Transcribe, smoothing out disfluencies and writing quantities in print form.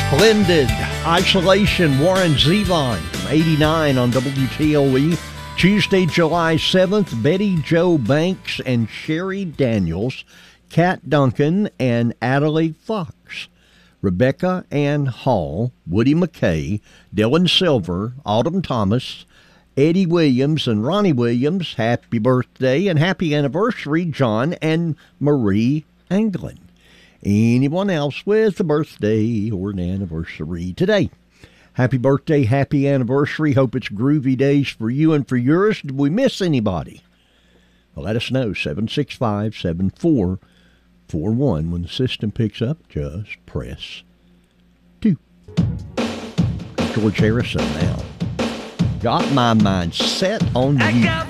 Splendid Isolation, Warren Zevon, 89 on WTOE. Tuesday, July 7th, Betty Jo Banks and Sherry Daniels, Kat Duncan and Adelaide Fox, Rebecca Ann Hall, Woody McKay, Dylan Silver, Autumn Thomas, Eddie Williams and Ronnie Williams, happy birthday and happy anniversary, John and Marie Anglin. Anyone else with a birthday or an anniversary today? Happy birthday, happy anniversary. Hope it's groovy days for you and for yours. Did we miss anybody? Well, let us know, 765-7441. When the system picks up, just press 2. George Harrison now. Got my mind set on you.